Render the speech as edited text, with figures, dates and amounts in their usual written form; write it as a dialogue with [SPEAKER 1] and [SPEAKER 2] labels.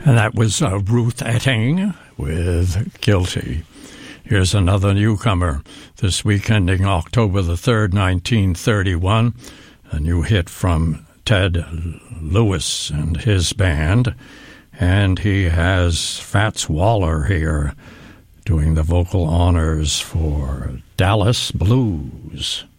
[SPEAKER 1] And that was Ruth Etting with Guilty. Here's another newcomer this week, ending October the 3rd, 1931. A new hit from Ted Lewis and his band. And he has Fats Waller here doing the vocal honors for Dallas Blues.